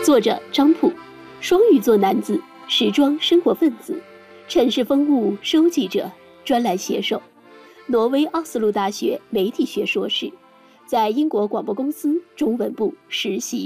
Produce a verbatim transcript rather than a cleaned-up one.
作者张普，双鱼座男子，时装生活分子，城市风物收集者，专栏写手，挪威奥斯陆大学媒体学硕士，在英国广播公司中文部实习。